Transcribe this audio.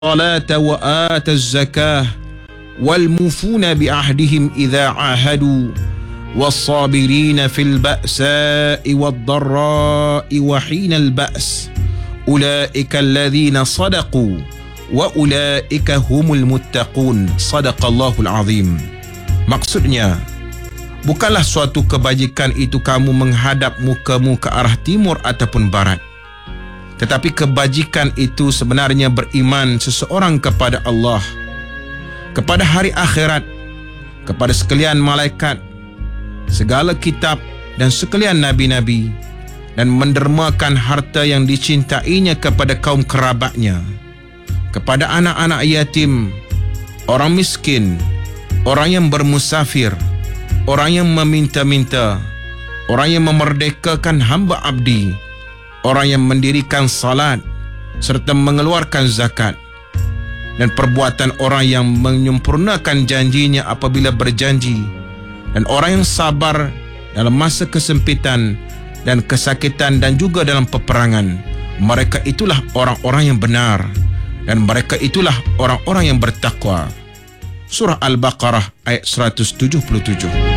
الصلاة وآتى الزكاة والموفون بعهدهم إذا عاهدوا والصابرين في البأساء والضراء وحين البأس أولئك الذين صدقوا وأولئك هم المتقون. Sadaqallahul Azim. Maksudnya, bukanlah suatu kebajikan itu kamu menghadap mukamu ke arah timur ataupun barat. Tetapi kebajikan itu sebenarnya beriman seseorang kepada Allah, kepada hari akhirat, kepada sekalian malaikat, segala kitab dan sekalian nabi-nabi, dan mendermakan harta yang dicintainya kepada kaum kerabatnya, kepada anak-anak yatim, orang miskin, orang yang bermusafir, orang yang meminta-minta, orang yang memerdekakan hamba abdi, orang yang mendirikan salat serta mengeluarkan zakat, dan perbuatan orang yang menyempurnakan janjinya apabila berjanji, dan orang yang sabar dalam masa kesempitan dan kesakitan dan juga dalam peperangan. Mereka itulah orang-orang yang benar, dan mereka itulah orang-orang yang bertakwa. Surah Al-Baqarah ayat 177.